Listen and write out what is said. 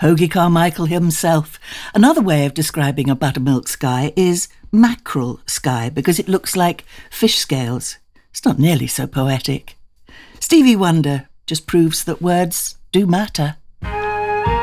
Hoagie Carmichael himself. Another way of describing a buttermilk sky is mackerel sky, because it looks like fish scales. It's not nearly so poetic. Stevie Wonder just proves that words do matter.